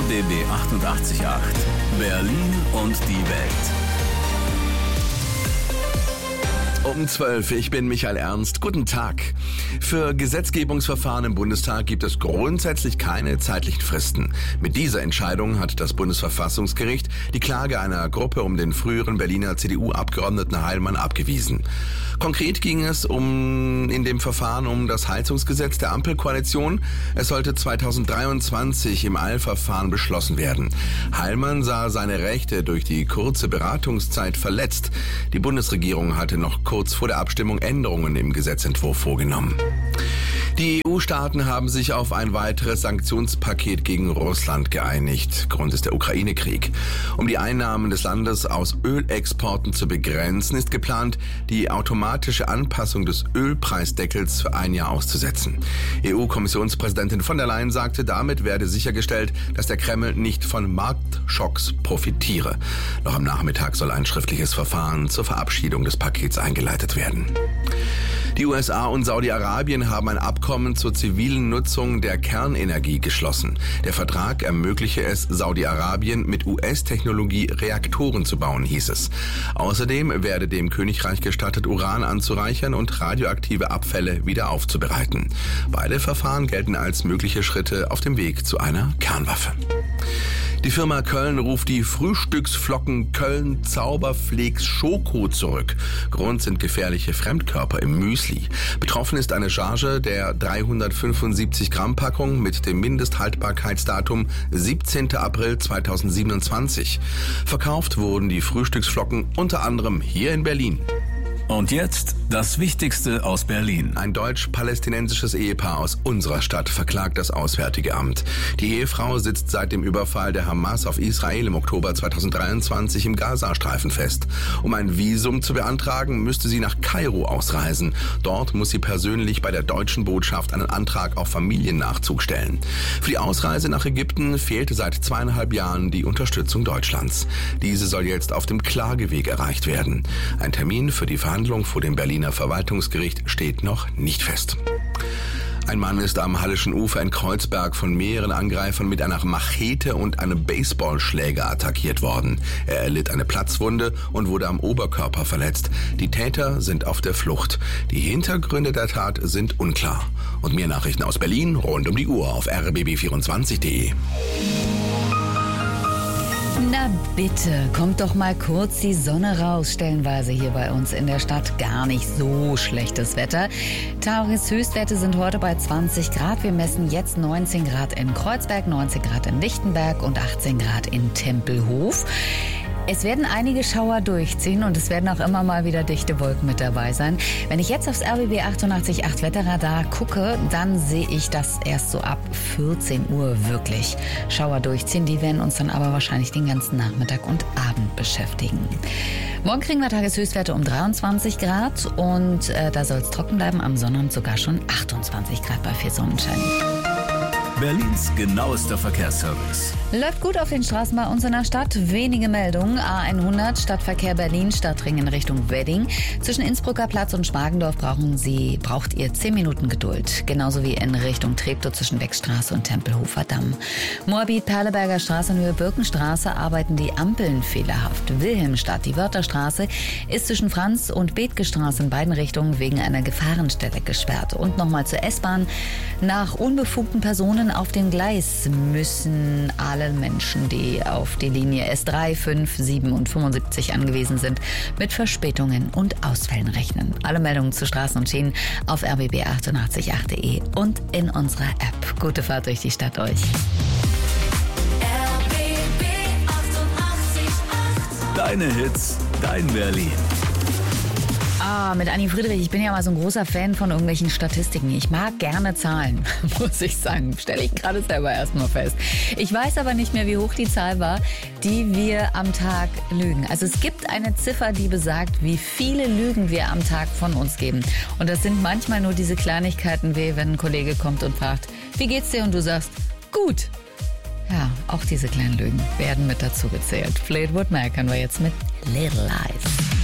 RBB 88.8 Berlin und die Welt. Um 12, ich bin Michael Ernst. Guten Tag. Für Gesetzgebungsverfahren im Bundestag gibt es grundsätzlich keine zeitlichen Fristen. Mit dieser Entscheidung hat das Bundesverfassungsgericht die Klage einer Gruppe um den früheren Berliner CDU-Abgeordneten Heilmann abgewiesen. Konkret ging es in dem Verfahren um das Heizungsgesetz der Ampelkoalition. Es sollte 2023 im Eilverfahren beschlossen werden. Heilmann sah seine Rechte durch die kurze Beratungszeit verletzt. Die Bundesregierung hatte noch kurz vor der Abstimmung Änderungen im Gesetzentwurf vorgenommen. Die EU-Staaten haben sich auf ein weiteres Sanktionspaket gegen Russland geeinigt. Grund ist der Ukraine-Krieg. Um die Einnahmen des Landes aus Ölexporten zu begrenzen, ist geplant, die automatische Anpassung des Ölpreisdeckels für ein Jahr auszusetzen. EU-Kommissionspräsidentin von der Leyen sagte, damit werde sichergestellt, dass der Kreml nicht von Marktschocks profitiere. Noch am Nachmittag soll ein schriftliches Verfahren zur Verabschiedung des Pakets eingeleitet werden. Die USA und Saudi-Arabien haben ein Abkommen zur zivilen Nutzung der Kernenergie geschlossen. Der Vertrag ermögliche es Saudi-Arabien mit US-Technologie Reaktoren zu bauen, hieß es. Außerdem werde dem Königreich gestattet, Uran anzureichern und radioaktive Abfälle wieder aufzubereiten. Beide Verfahren gelten als mögliche Schritte auf dem Weg zu einer Kernwaffe. Die Firma Köln ruft die Frühstücksflocken Köln Zauberflex Schoko zurück. Grund sind gefährliche Fremdkörper im Müsli. Betroffen ist eine Charge der 375 Gramm Packung mit dem Mindesthaltbarkeitsdatum 17. April 2027. Verkauft wurden die Frühstücksflocken unter anderem hier in Berlin. Und jetzt das Wichtigste aus Berlin. Ein deutsch-palästinensisches Ehepaar aus unserer Stadt verklagt das Auswärtige Amt. Die Ehefrau sitzt seit dem Überfall der Hamas auf Israel im Oktober 2023 im Gazastreifen fest. Um ein Visum zu beantragen, müsste sie nach Kairo ausreisen. Dort muss sie persönlich bei der deutschen Botschaft einen Antrag auf Familiennachzug stellen. Für die Ausreise nach Ägypten fehlte seit 2,5 Jahren die Unterstützung Deutschlands. Diese soll jetzt auf dem Klageweg erreicht werden. Ein Termin für die Verhandlung vor dem Berliner Verwaltungsgericht steht noch nicht fest. Ein Mann ist am Halleschen Ufer in Kreuzberg von mehreren Angreifern mit einer Machete und einem Baseballschläger attackiert worden. Er erlitt eine Platzwunde und wurde am Oberkörper verletzt. Die Täter sind auf der Flucht. Die Hintergründe der Tat sind unklar. Und mehr Nachrichten aus Berlin rund um die Uhr auf rbb24.de. Na bitte, kommt doch mal kurz die Sonne raus. Stellenweise hier bei uns in der Stadt gar nicht so schlechtes Wetter. Tageshöchstwerte sind heute bei 20 Grad. Wir messen jetzt 19 Grad in Kreuzberg, 19 Grad in Lichtenberg und 18 Grad in Tempelhof. Es werden einige Schauer durchziehen und es werden auch immer mal wieder dichte Wolken mit dabei sein. Wenn ich jetzt aufs RBB 88.8 Wetterradar gucke, dann sehe ich das erst so ab 14 Uhr wirklich. Schauer durchziehen, die werden uns dann aber wahrscheinlich den ganzen Nachmittag und Abend beschäftigen. Morgen kriegen wir Tageshöchstwerte um 23 Grad und da soll es trocken bleiben. Am Sonnabend sogar schon 28 Grad bei viel Sonnenschein. Berlins genauester Verkehrsservice. Läuft gut auf den Straßen bei uns in der Stadt. Wenige Meldungen. A100 Stadtverkehr Berlin, Stadtring in Richtung Wedding. Zwischen Innsbrucker Platz und Schmargendorf braucht ihr 10 Minuten Geduld. Genauso wie in Richtung Treptow zwischen Beckstraße und Tempelhofer Damm. Moabit, Perleberger Straße und Höhe Birkenstraße arbeiten die Ampeln fehlerhaft. Wilhelmstadt, die Wörtherstraße, ist zwischen Franz- und Bethgestraße in beiden Richtungen wegen einer Gefahrenstelle gesperrt. Und nochmal zur S-Bahn. Nach unbefugten Personen auf dem Gleis müssen alle Menschen, die auf die Linie S3, 5, 7 und 75 angewiesen sind, mit Verspätungen und Ausfällen rechnen. Alle Meldungen zu Straßen und Schienen auf rbb888.de und in unserer App. Gute Fahrt durch die Stadt euch. RBB 88.8. Deine Hits, dein Berlin. Mit Anni Friedrich, ich bin ja mal so ein großer Fan von irgendwelchen Statistiken. Ich mag gerne Zahlen, muss ich sagen. Stelle ich gerade selber erstmal fest. Ich weiß aber nicht mehr, wie hoch die Zahl war, die wir am Tag lügen. Also es gibt eine Ziffer, die besagt, wie viele Lügen wir am Tag von uns geben. Und das sind manchmal nur diese Kleinigkeiten, wie wenn ein Kollege kommt und fragt, wie geht's dir? Und du sagst, gut. Ja, auch diese kleinen Lügen werden mit dazu gezählt. Fleetwood Mac können wir jetzt mit Little Lies.